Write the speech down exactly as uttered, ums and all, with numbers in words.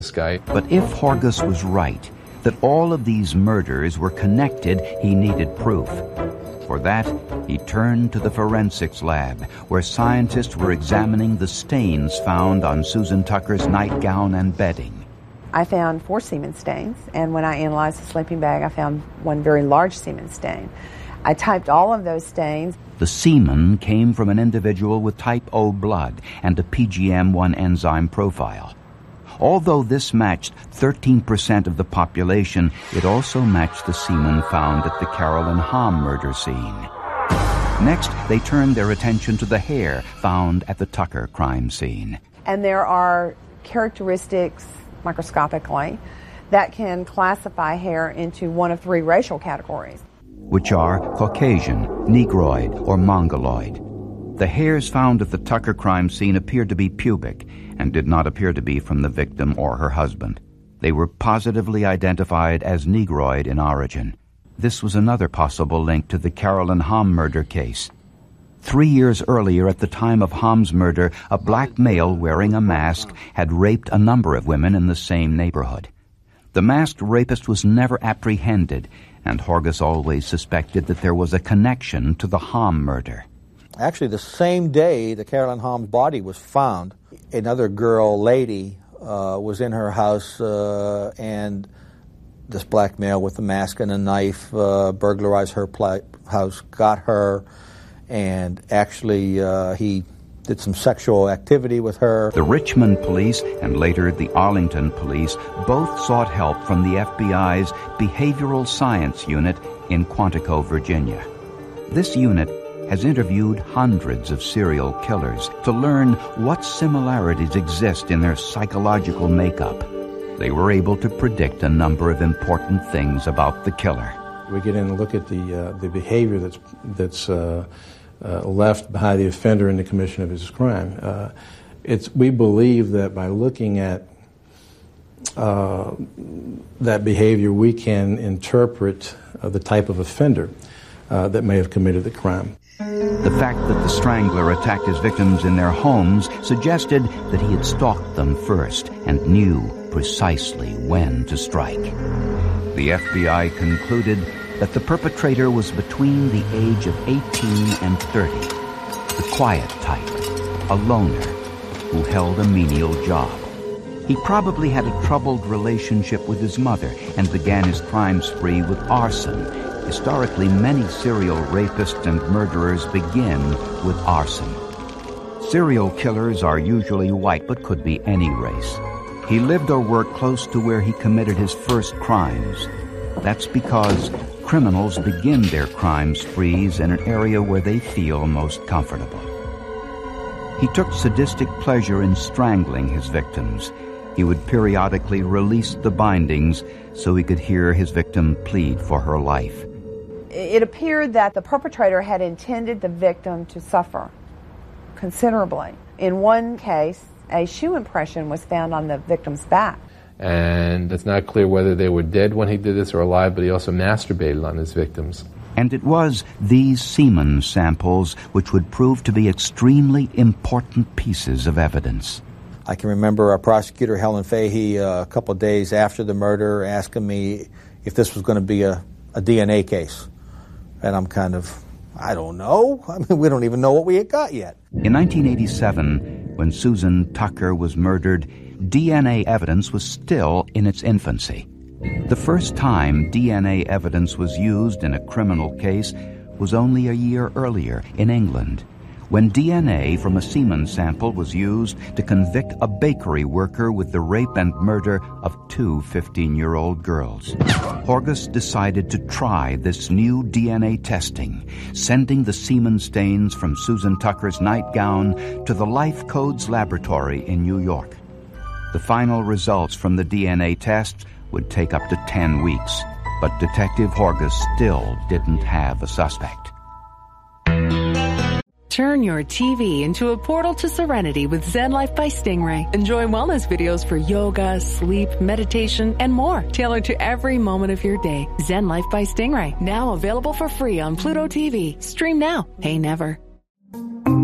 This guy. But if Horgus was right, that all of these murders were connected, he needed proof. For that, he turned to the forensics lab, where scientists were examining the stains found on Susan Tucker's nightgown and bedding. I found four semen stains, and when I analyzed the sleeping bag, I found one very large semen stain. I typed all of those stains. The semen came from an individual with type O blood and a P G M one enzyme profile. Although this matched thirteen percent of the population, it also matched the semen found at the Carolyn Hamm murder scene. Next, they turned their attention to the hair found at the Tucker crime scene. And there are characteristics microscopically that can classify hair into one of three racial categories, which are Caucasian, Negroid, or Mongoloid. The hairs found at the Tucker crime scene appeared to be pubic and did not appear to be from the victim or her husband. They were positively identified as Negroid in origin. This was another possible link to the Carolyn Hamm murder case. Three years earlier, at the time of Hamm's murder, a black male wearing a mask had raped a number of women in the same neighborhood. The masked rapist was never apprehended, and Horgus always suspected that there was a connection to the Hamm murder. Actually, the same day the Carolyn Hamm's body was found, another girl, lady, uh, was in her house, uh, and this black male with a mask and a knife uh, burglarized her pla- house, got her, and actually uh, he did some sexual activity with her. The Richmond police and later the Arlington police both sought help from the F B I's Behavioral Science Unit in Quantico, Virginia. This unit has interviewed hundreds of serial killers to learn what similarities exist in their psychological makeup. They were able to predict a number of important things about the killer. We get in and look at the uh, the behavior that's that's uh, uh, left by the offender in the commission of his crime. Uh, it's we believe that by looking at uh, that behavior, we can interpret uh, the type of offender uh, that may have committed the crime. The fact that the strangler attacked his victims in their homes suggested that he had stalked them first and knew precisely when to strike. The F B I concluded that the perpetrator was between the age of eighteen and thirty, the quiet type, a loner who held a menial job. He probably had a troubled relationship with his mother and began his crime spree with arson. Historically, many serial rapists and murderers begin with arson. Serial killers are usually white, but could be any race. He lived or worked close to where he committed his first crimes. That's because criminals begin their crime sprees in an area where they feel most comfortable. He took sadistic pleasure in strangling his victims. He would periodically release the bindings so he could hear his victim plead for her life. It appeared that the perpetrator had intended the victim to suffer considerably. In one case, a shoe impression was found on the victim's back. And it's not clear whether they were dead when he did this or alive, but he also masturbated on his victims. And it was these semen samples which would prove to be extremely important pieces of evidence. I can remember our prosecutor, Helen Fahey, uh, a couple of days after the murder, asking me if this was going to be a, a D N A case. And I'm kind of, I don't know. I mean, we don't even know what we had got yet. In nineteen eighty-seven, when Susan Tucker was murdered, D N A evidence was still in its infancy. The first time D N A evidence was used in a criminal case was only a year earlier in England, when D N A from a semen sample was used to convict a bakery worker with the rape and murder of two fifteen-year-old girls. Horgus decided to try this new D N A testing, sending the semen stains from Susan Tucker's nightgown to the Life Codes laboratory in New York. The final results from the D N A tests would take up to ten weeks, but Detective Horgus still didn't have a suspect. Turn your T V into a portal to serenity with Zen Life by Stingray. Enjoy wellness videos for yoga, sleep, meditation, and more, tailored to every moment of your day. Zen Life by Stingray, now available for free on Pluto T V. Stream now, pay never.